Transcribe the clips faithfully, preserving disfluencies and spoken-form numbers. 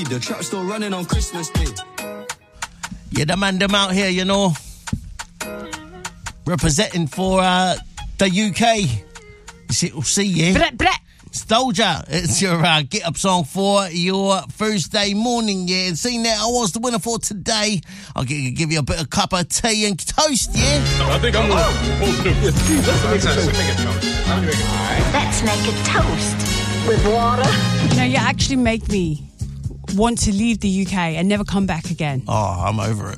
The trap still running on Christmas Day. Yeah, the man them out here, you know, representing for uh, the U K. You see, we'll see, yeah. Blah, blah. Stolja, it's your uh, get up song for your Thursday morning, yeah. And seeing that I was the winner for today, I'll give, give you a bit of cup of tea and toast, yeah. I think I'm gonna oh. do yes, let's, let's make a toast. Let's make a toast with water. You know, you actually make me want to leave the U K and never come back again. Oh, I'm over it.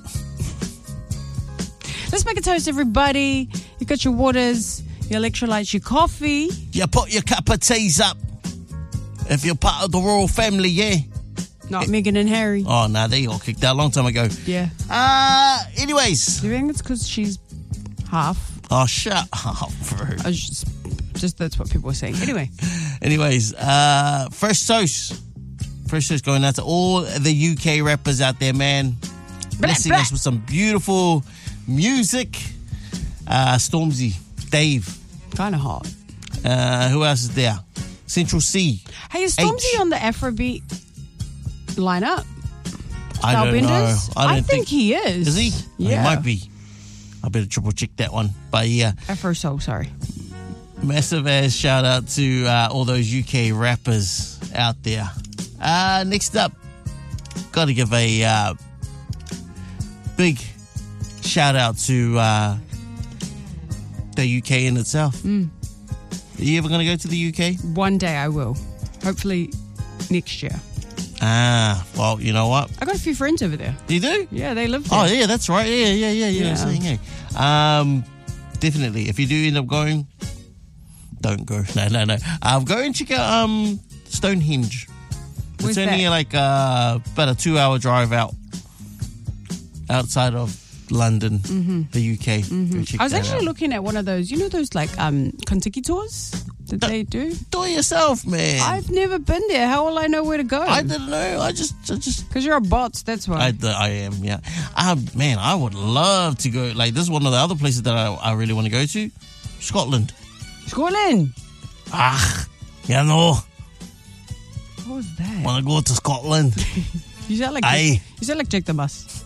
Let's make a toast, everybody. You got your waters, your electrolytes, your coffee. You put your cup of teas up if you're part of the royal family, yeah. Not Meghan and Harry. Oh, no, they all kicked out a long time ago. Yeah. Uh, anyways. Do you think it's because she's half? Oh, shut up, bro. I was just, just that's what people were saying. Anyway. Anyways, uh, first toast. First toast going out to all the U K rappers out there, man. Blessing us with some beautiful music. Uh, Stormzy, Dave. Kind of hot. Uh, who else is there? Central C. Hey, is Stormzy H. on the Afrobeat lineup? I don't Benders? know. I, don't I think, think he is. Is he? Yeah. Oh, he might be. I better triple check that one. But yeah. Afro Soul, sorry. Massive ass shout out to uh, all those U K rappers out there. Uh, next up, got to give a uh, big shout out to uh, the U K in itself. Mm. Are you ever going to go to the U K? One day I will. Hopefully next year. Ah, well, you know what? I got a few friends over there. You do? Yeah, they live there. Oh, yeah, that's right. Yeah, yeah, yeah, yeah. Yeah. Saying, yeah. Um, definitely. If you do end up going, don't go. No, no, no. Um, go and check out um, Stonehenge. Where's it's only that? like uh, about a two-hour drive out outside of London, mm-hmm. the U K. Mm-hmm. I was actually out. looking at one of those, you know those like um, Kentucky tours that do, they do? Do it yourself, man. I've never been there. How will I know where to go? I didn't know. I just... I just Because you're a bot, that's why. I, I am, yeah. Um, man, I would love to go. Like, this is one of the other places that I, I really want to go to. Scotland. Scotland? Ah, you know. What was that? Want to go to Scotland? You sound like Aye. you sound like Jack the Bus.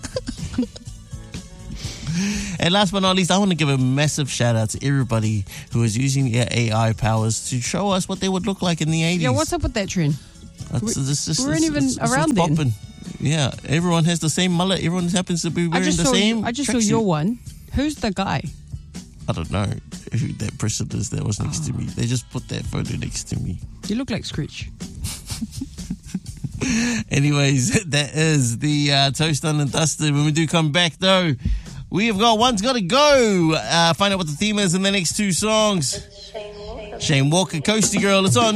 And last but not least, I want to give a massive shout out to everybody who is using their A I powers to show us what they would look like in the eighties. Yeah, what's up with that trend? That's, we, this, this, we weren't this, even this, this around then. Popping. Yeah, everyone has the same mullet. Everyone happens to be wearing I just the saw, same. I just saw tracksuit. your one. Who's the guy? I don't know who that person is that was next oh. to me. They just put that photo next to me. You look like Screech. Anyways, that is the uh, Toast Done and Dusted. When we do come back, though, we have got One's Gotta Go. Uh, find out what the theme is in the next two songs. Shane Walker, Coasty Girl. It's on.